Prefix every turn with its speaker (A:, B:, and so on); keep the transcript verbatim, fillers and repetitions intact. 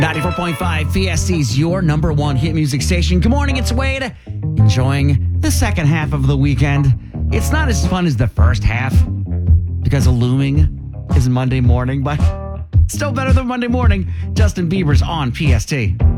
A: ninety-four point five P S T's your number one hit music station. Good morning, it's Wade. Enjoying the second half of the weekend. It's not as fun as the first half because of looming is Monday morning, but still better than Monday morning. Justin Bieber's on P S T.